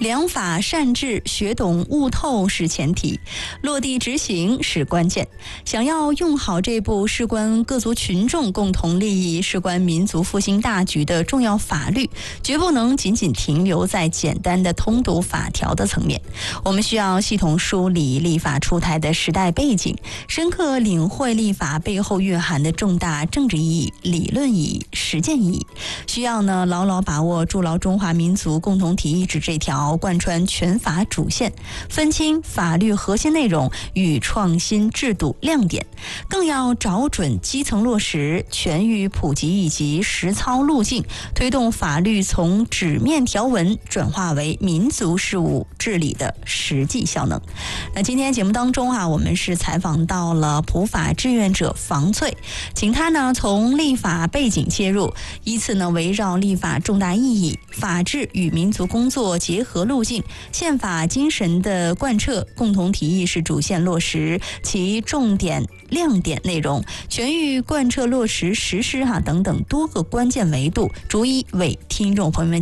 良法善治，学懂悟透是前提，落地执行是关键。想要用好这部事关各族群众共同利益、事关民族复兴大局的重要法律，绝不能仅仅停留在简单的通读法条的层面。我们需要系统梳理立法出台的时代背景，深刻领会立法背后蕴含的重大政治意义、理论意义、实践意义。需要呢牢牢把握筑牢中华民族共同体意志这条贯穿全法主线，分清法律核心内容与创新制度亮点，更要找准基层落实、全域普及以及实操路径，推动法律从纸面条文转化为民族事务治理的实际效能。那今天节目当中我们是采访到了普法志愿者房翠，请他呢从立法背景切入，依次呢围绕立法重大意义、法治与民族工作结合路径、宪法精神的贯彻、共同体意识主线落实其重点亮点内容、全域贯彻落实实施等等多个关键维度，逐一为听众朋友们